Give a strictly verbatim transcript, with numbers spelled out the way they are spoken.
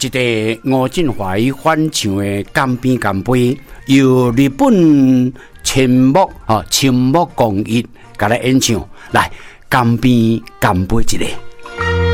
一个吴振怀翻唱的《江边干杯》，由日本青木啊青木公益甲来演唱，来江边干杯一个。